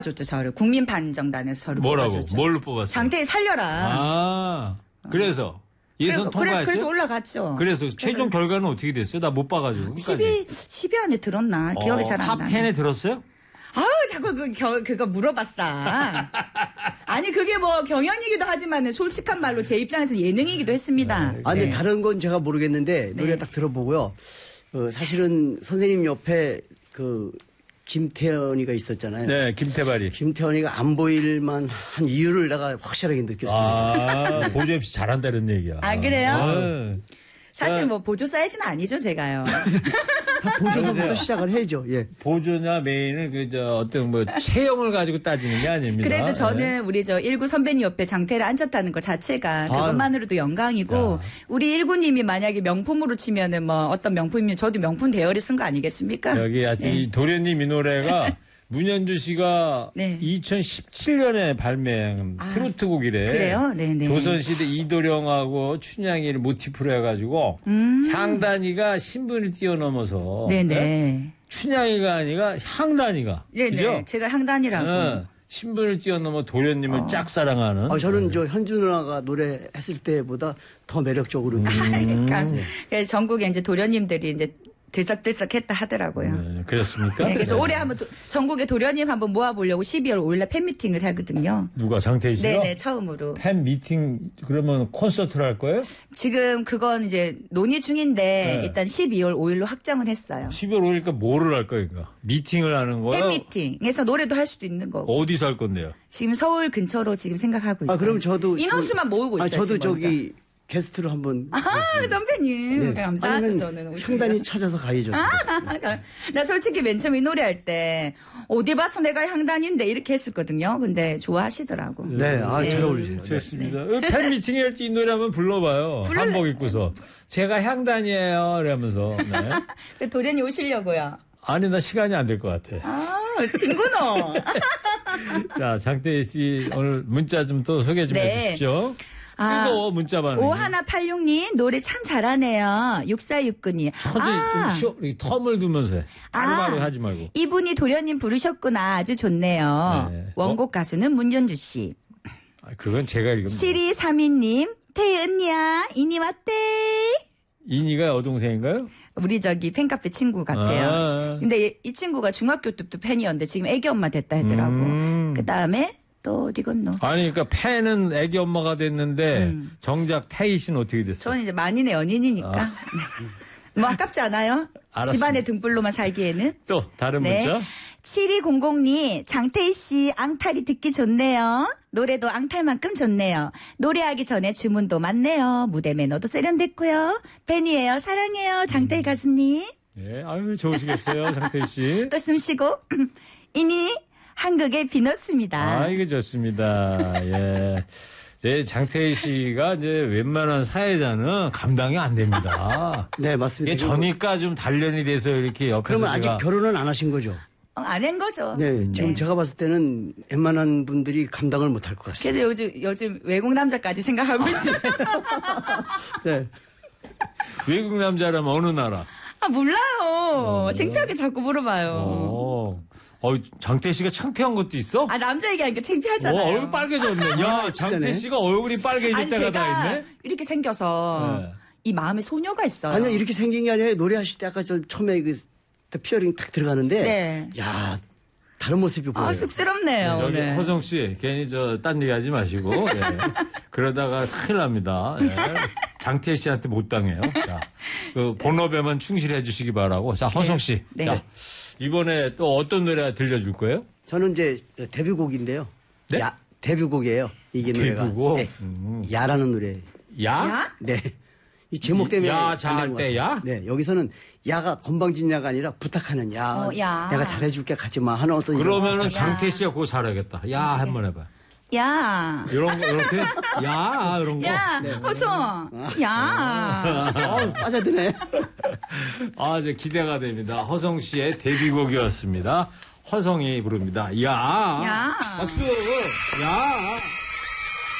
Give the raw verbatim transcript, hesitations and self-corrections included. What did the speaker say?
줬죠, 저를. 국민반정단에서 저를 뭐라고? 뽑아줬죠. 뭘로 뽑았어요? 장태희 살려라. 아, 그래서 예선 그래서, 통과했어요? 그래서 올라갔죠. 그래서 최종 결과는 어떻게 됐어요? 나 못 봐가지고. 십 위, 십 위 안에 들었나? 기억이 어, 잘 안 나네. 탑 텐에 들었어요? 아우, 자꾸 그, 겨, 그거 물어봤어. 아니, 그게 뭐 경연이기도 하지만 솔직한 말로 제 입장에서 예능이기도 했습니다. 아니, 네. 다른 건 제가 모르겠는데 노래 네. 딱 들어보고요. 어, 사실은 선생님 옆에 그 김태현이가 있었잖아요. 네, 김태발이. 김태현이가 안 보일만 한 이유를 내가 확실하게 느꼈습니다. 아, 보조 엠씨 잘한다는 얘기야. 아, 그래요? 네. 사실 뭐 보조 사이즈는 아니죠, 제가요. 보조서부터 시작을 해야죠. 예. 보조냐 메인을 그저 어떤 뭐 체형을 가지고 따지는 게 아닙니다. 그래도 저는 네. 우리 저 일구 선배님 옆에 장태를 앉았다는 것 자체가 그것만으로도 영광이고 자. 우리 일구님이 만약에 명품으로 치면은 뭐 어떤 명품이면 저도 명품 대여를 쓴 거 아니겠습니까? 여기 하여튼 네. 이 도련님 이 노래가 문현주 씨가 네. 이천십칠 년에 발매한 아, 트로트 곡이래. 그래요? 네네. 조선시대 이도령하고 춘향이를 모티프로 해가지고 음. 향단이가 신분을 뛰어넘어서 네네. 네? 춘향이가 아니라 향단이가. 네네. 그죠? 제가 향단이라고. 네. 신분을 뛰어넘어 도련님을 어. 짝사랑하는. 아, 저는 저 현주 누나가 노래했을 때보다 더 매력적으로. 음. 그러니까 그래서 전국에 이제 도련님들이 이제 들썩들썩했다 하더라고요. 네, 그렇습니까? 네, 그래서 네. 올해 한번 도- 전국의 도련님 한번 모아보려고 십이월 오일날 팬미팅을 하거든요. 누가 장태희 씨가? 네네, 처음으로. 팬 미팅 그러면 콘서트를 할 거예요? 지금 그건 이제 논의 중인데 네. 일단 십이월 오일로 확정을 했어요. 십이월 오일까 뭐를 할 거예요? 그러니까? 미팅을 하는 거예요? 팬미팅에서 노래도 할 수도 있는 거고. 어디서 할 건데요? 지금 서울 근처로 지금 생각하고 있어요. 아, 그럼 저도. 인원수만 모으고 아, 있어요. 저도 지금 저기 게스트로 한번. 아, 선배님. 네. 감사하죠, 아니면 저는. 오시면. 향단이 찾아서 가야죠. 나 솔직히 맨 처음에 노래할 때 어디 봐서 내가 향단인데 이렇게 했었거든요. 근데 좋아하시더라고. 네, 아, 네. 잘 어울리세요. 네. 좋습니다. 팬 미팅 할 때 이 노래 한번 불러봐요. 부를래- 한복 입고서. 제가 향단이에요. 이러면서. 네. 도련이 오시려고요. 아니, 나 시간이 안 될 것 같아. 아, 딩구노. 자, 장태희 씨 오늘 문자 좀 또 소개 좀 네. 해주십시오. 아, 뜨거워, 문자 반응. 오일팔육님 노래 참 잘하네요. 육사육구님. 천천히 아, 좀 쉬어, 이렇게 텀을 두면서 해. 바로바로 하지 말고. 이분이 도련님 부르셨구나. 아주 좋네요. 네. 원곡 가수는 문전주 씨. 아, 그건 제가 읽으면. 칠이삼이님 태은이야 이니 왔대. 이니가 여동생인가요? 우리 저기 팬카페 친구 같아요. 아. 근데 이, 이 친구가 중학교 때부터 팬이었는데 지금 애기 엄마 됐다 하더라고. 음. 그 다음에 또 어디 건너? 아니, 그러니까 팬은 애기 엄마가 됐는데 음. 정작 태희 씨는 어떻게 됐어요? 저는 이제 만인의 연인이니까. 네. 뭐 아깝지 않아요? 알았습니다. 집안의 등불로만 살기에는. 또 다른 네. 문자? 칠이공공님 장태희 씨 앙탈이 듣기 좋네요. 노래도 앙탈만큼 좋네요. 노래하기 전에 주문도 많네요. 무대 매너도 세련됐고요. 팬이에요. 사랑해요. 장태희 가수님. 예, 아유 좋으시겠어요, 장태희 씨. 또 숨쉬고 이니 한국의 비너스입니다. 아, 이거 좋습니다. 예. 이제 장태희 씨가 이제 웬만한 사회자는 감당이 안 됩니다. 네, 맞습니다. 이게 저니까 좀 단련이 돼서 이렇게 옆에서 그러면 아직 제가 결혼은 안 하신 거죠? 어, 안 한 거죠. 네, 지금 네. 제가 봤을 때는 웬만한 분들이 감당을 못 할 것 같습니다. 그래서 요즘 요즘 외국 남자까지 생각하고 있어요. 네. 외국 남자라면 어느 나라? 아 몰라요. 창피하게 자꾸 물어봐요. 어, 어, 장태희 씨가 창피한 것도 있어? 아 남자 얘기하니까 어, 창피하잖아요. 얼굴 빨개졌네. 야, 장태희 씨가 얼굴이 빨개질 아니 때가 다 제가 있네. 이렇게 생겨서 네. 이 마음에 소녀가 있어요. 아니요, 이렇게 생긴 게 아니라 노래하실 때 아까 저 처음에 그 피어링 탁 들어가는데. 네. 야, 다른 모습이 보여요. 아 쑥스럽네요. 여기 오늘. 허성 씨 괜히 저 딴 얘기 하지 마시고 예. 그러다가 큰일 납니다. 예. 장태희 씨한테 못 당해요. 자, 그 본업에만 충실해 주시기 바라고. 자, 허성 씨. 네. 자, 이번에 또 어떤 노래 들려줄 거예요? 저는 이제 데뷔곡인데요. 네? 야, 데뷔곡이에요. 이게 노래가. 데뷔곡? 네. 음. 야라는 노래. 야? 야? 네. 이 제목 때문에. 야, 잘할 안 된것 때 같아요. 야? 네. 여기서는 야가 건방진 야가 아니라 부탁하는 야. 어, 야. 내가 잘해줄게 가지 마. 하는 어떤. 그러면은 야. 장태희 씨가 그거 잘하겠다. 야, 한번 해봐. 야. 이런 거, 이렇게? 야, 이런 거. 야, 허송. 야. 어, 빠져드네. 아, 이제 기대가 됩니다. 허성 씨의 데뷔곡이었습니다. 허성이 부릅니다. 야. 야. 박수. 야.